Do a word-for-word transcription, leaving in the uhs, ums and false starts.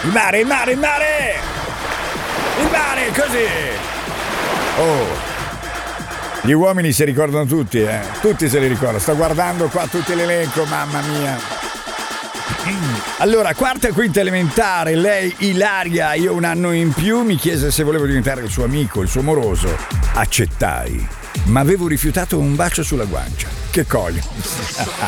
Il mare, il mare, il mare! Il mare, così! Oh! Gli uomini si ricordano tutti, eh? Tutti se li ricordano. Sto guardando qua tutto l'elenco, mamma mia. Allora, quarta e quinta elementare, lei, Ilaria, io un anno in più, mi chiese se volevo diventare il suo amico, il suo moroso. Accettai, ma avevo rifiutato un bacio sulla guancia. Che coglio.